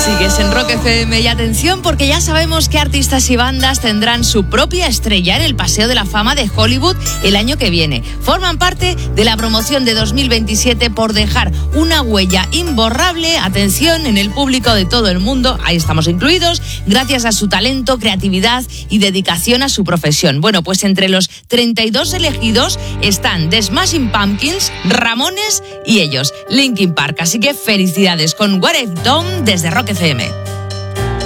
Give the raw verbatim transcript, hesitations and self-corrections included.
Sigues en Rock F M y atención porque ya sabemos que artistas y bandas tendrán su propia estrella en el Paseo de la Fama de Hollywood el año que viene. Forman parte de la promoción de dos mil veintisiete por dejar una huella imborrable, atención, en el público de todo el mundo, ahí estamos incluidos, gracias a su talento, creatividad y dedicación a su profesión. Bueno, pues entre los treinta y dos elegidos están The Smashing Pumpkins, Ramones y ellos, Linkin Park. Así que felicidades con What I've Done desde Rock F M.